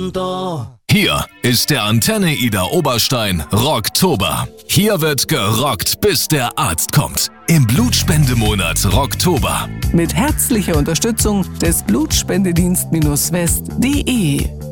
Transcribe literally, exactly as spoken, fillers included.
Hier ist der Antenne Ida Oberstein Rocktober. Hier wird gerockt, bis der Arzt kommt. Im Blutspendemonat Rocktober. Mit herzlicher Unterstützung des Blutspendedienst-West punkt de.